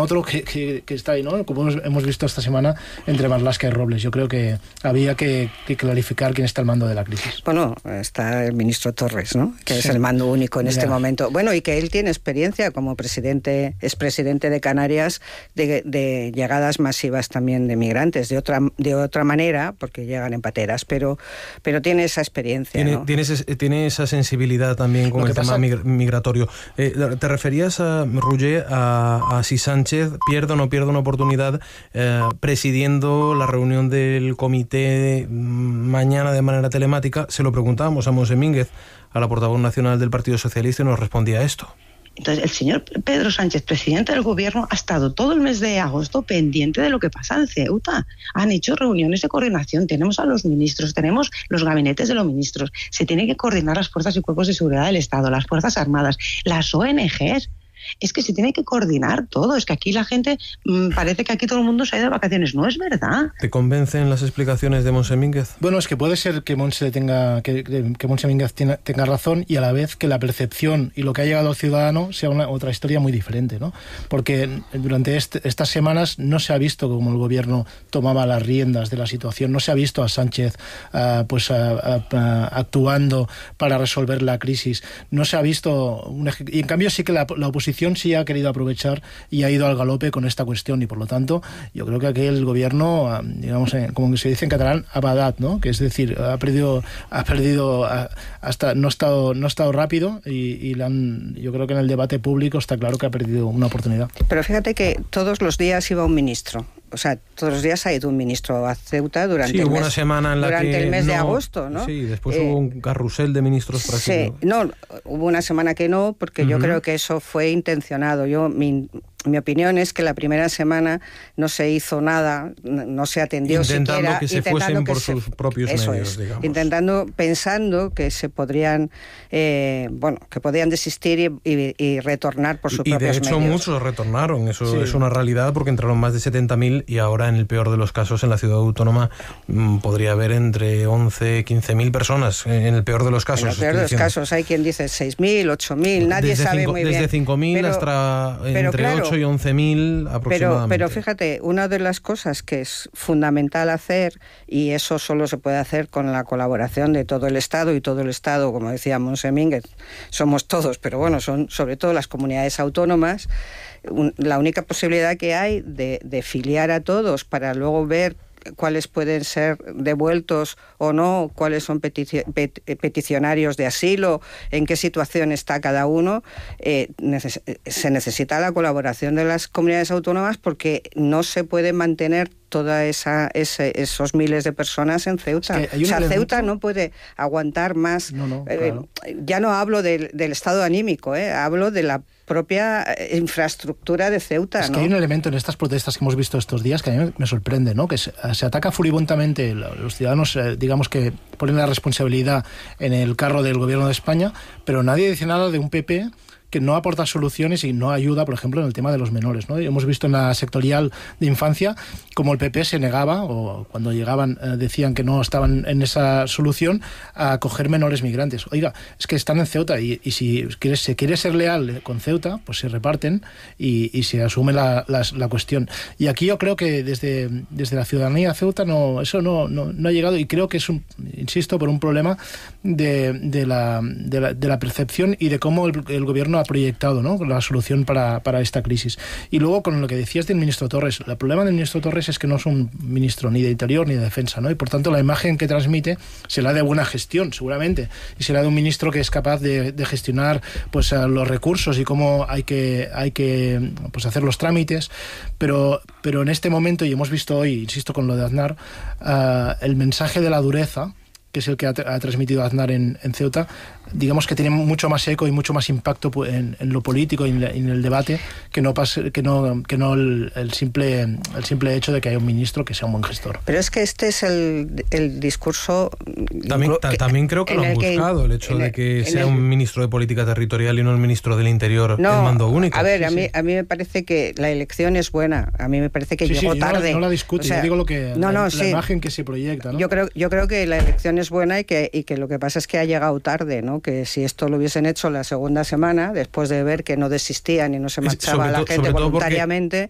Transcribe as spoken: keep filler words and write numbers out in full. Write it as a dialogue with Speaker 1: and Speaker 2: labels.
Speaker 1: otro que, que, que está ahí, ¿no? Como hemos visto esta semana entre Marlaska y Robles. Yo creo que había que, que clarificar quién está al mando de la crisis.
Speaker 2: Bueno, está el ministro Torres, ¿no? Que sí. es el mando único en ya. este momento. Bueno, y que él tiene experiencia como presidente, es presidente de Canarias, de, de llegadas masivas también de migrantes, de otra, de otra manera, porque llegan en pateras, pero, pero tiene esa experiencia,
Speaker 3: Tiene,
Speaker 2: ¿no?
Speaker 3: tiene, ese, tiene esa sensibilidad también con el pasa... tema migratorio. Eh, ¿Te referías, a Roger, a, a si Sánchez pierde o no pierde una oportunidad eh, presidiendo la reunión del comité mañana de manera telemática? Se lo preguntábamos a Montse Mínguez, a la portavoz nacional del Partido Socialista, y nos respondía esto.
Speaker 4: Entonces, el señor Pedro Sánchez, presidente del gobierno, ha estado todo el mes de agosto pendiente de lo que pasa en Ceuta. Han hecho reuniones de coordinación, tenemos a los ministros, tenemos los gabinetes de los ministros, se tienen que coordinar las fuerzas y cuerpos de seguridad del Estado, las Fuerzas Armadas, las O N Ges. Es que se tiene que coordinar todo. Es que aquí la gente, mmm, parece que aquí todo el mundo se ha ido de vacaciones. No es verdad.
Speaker 3: ¿Te convencen las explicaciones de Montse Mínguez?
Speaker 1: Bueno, es que puede ser que Montse tenga que, que Montse Mínguez tenga, tenga razón, y a la vez que la percepción y lo que ha llegado al ciudadano sea una otra historia muy diferente, ¿no? Porque durante este, estas semanas no se ha visto cómo el gobierno tomaba las riendas de la situación, no se ha visto a Sánchez uh, pues uh, uh, uh, actuando para resolver la crisis, no se ha visto una, y en cambio sí que la, la oposición sí ha querido aprovechar y ha ido al galope con esta cuestión, y por lo tanto yo creo que aquí el gobierno, digamos, como se dice en catalán, ha badat, ¿no? Que es decir, ha perdido, ha perdido hasta no ha estado, no ha estado rápido, y, y le han, yo creo que en el debate público está claro que ha perdido una oportunidad.
Speaker 2: Pero fíjate que todos los días iba un ministro. O sea, todos los días ha ido un ministro a Ceuta durante,
Speaker 3: sí,
Speaker 2: el,
Speaker 3: hubo
Speaker 2: mes,
Speaker 3: una semana en la
Speaker 2: durante
Speaker 3: que
Speaker 2: el mes
Speaker 3: no,
Speaker 2: de agosto, ¿no?
Speaker 3: Sí, después
Speaker 2: eh,
Speaker 3: hubo un carrusel de ministros para
Speaker 2: sí, no, hubo una semana que no, porque uh-huh. yo creo que eso fue intencionado. Yo mi, mi opinión es que la primera semana no se hizo nada, no se atendió
Speaker 3: intentando
Speaker 2: siquiera.
Speaker 3: Que se
Speaker 2: intentando
Speaker 3: fuesen
Speaker 2: que
Speaker 3: por
Speaker 2: se,
Speaker 3: sus propios
Speaker 2: eso
Speaker 3: medios,
Speaker 2: es,
Speaker 3: digamos.
Speaker 2: Intentando, pensando que se podrían, eh, bueno, que podían desistir y, y, y retornar por sus
Speaker 3: y,
Speaker 2: propios medios.
Speaker 3: Y de hecho
Speaker 2: medios.
Speaker 3: muchos retornaron, eso
Speaker 1: sí.
Speaker 3: es una realidad, porque entraron más de setenta mil, y ahora en el peor de los casos en la ciudad autónoma mmm, podría haber entre once, quince mil personas, en el peor de los casos.
Speaker 2: En el peor de los
Speaker 3: diciendo.
Speaker 2: casos hay quien dice seis mil, ocho mil, nadie
Speaker 3: desde
Speaker 2: sabe
Speaker 3: cinco,
Speaker 2: muy
Speaker 3: desde
Speaker 2: bien.
Speaker 3: Desde cinco mil hasta entre
Speaker 2: claro,
Speaker 3: ocho y once mil aproximadamente.
Speaker 2: Pero, pero fíjate, una de las cosas que es fundamental hacer, y eso solo se puede hacer con la colaboración de todo el Estado, y todo el Estado, como decía Montse Mínguez, somos todos, pero bueno, son sobre todo las comunidades autónomas, un, la única posibilidad que hay de, de filiar a todos para luego ver cuáles pueden ser devueltos o no, cuáles son petici- pet- peticionarios de asilo, en qué situación está cada uno. Eh, neces- se necesita la colaboración de las comunidades autónomas, porque no se puede mantener toda esa ese, esos miles de personas en Ceuta. Es que o sea, elemento... Ceuta no puede aguantar más.
Speaker 1: No, no,
Speaker 2: eh,
Speaker 1: claro.
Speaker 2: Ya no hablo del, del estado anímico, eh, hablo de la propia infraestructura de Ceuta.
Speaker 1: Es
Speaker 2: ¿no?
Speaker 1: que hay un elemento en estas protestas que hemos visto estos días que a mí me sorprende, ¿no? Que se, se ataca furibundamente, los ciudadanos, eh, digamos que ponen la responsabilidad en el carro del gobierno de España, pero nadie dice nada de un P P que no aporta soluciones y no ayuda, por ejemplo, en el tema de los menores, ¿no? Y hemos visto en la sectorial de infancia como el P P se negaba, o cuando llegaban eh, decían que no estaban en esa solución, a acoger menores migrantes. Oiga, es que están en Ceuta, y, y si quiere, se quiere ser leal con Ceuta, pues se reparten y, y se asume la, la, la cuestión. Y aquí yo creo que desde, desde la ciudadanía de Ceuta no, eso no, no, no ha llegado, y creo que es, un, insisto, por un problema de, de, la, de, la, de la percepción y de cómo el, el gobierno ha proyectado, ¿no?, la solución para, para esta crisis. Y luego, con lo que decías del ministro Torres, el problema del ministro Torres es que no es un ministro ni de Interior ni de Defensa, ¿no? Y por tanto la imagen que transmite será de buena gestión, seguramente, y será de un ministro que es capaz de, de gestionar pues los recursos y cómo hay que hay que pues hacer los trámites, pero pero en este momento, y hemos visto hoy, insisto con lo de Aznar, uh, el mensaje de la dureza, que es el que ha, ha transmitido Aznar en, en Ceuta, digamos que tiene mucho más eco y mucho más impacto en, en lo político y en, en el debate que no pase, que no que no el, el simple el simple hecho de que haya un ministro que sea un buen gestor.
Speaker 2: Pero es que este es el, el discurso
Speaker 3: también, ta, también creo que lo han buscado, que, el hecho de que el, sea el, un ministro de política territorial y no el ministro del Interior,
Speaker 2: no,
Speaker 3: el mando único.
Speaker 2: A ver,
Speaker 3: sí,
Speaker 2: a mí
Speaker 3: sí.
Speaker 2: a mí me parece que la elección es buena, a mí me parece que
Speaker 1: sí,
Speaker 2: llegó
Speaker 1: sí,
Speaker 2: tarde.
Speaker 1: No la, no la discuto, o sea, yo digo lo que
Speaker 2: no, no,
Speaker 1: la,
Speaker 2: sí.
Speaker 1: la imagen que se proyecta, ¿no?
Speaker 2: Yo creo yo creo que la elección es buena y que y que lo que pasa es que ha llegado tarde, ¿no? Que si esto lo hubiesen hecho la segunda semana, después de ver que no desistían y no se marchaba la gente voluntariamente,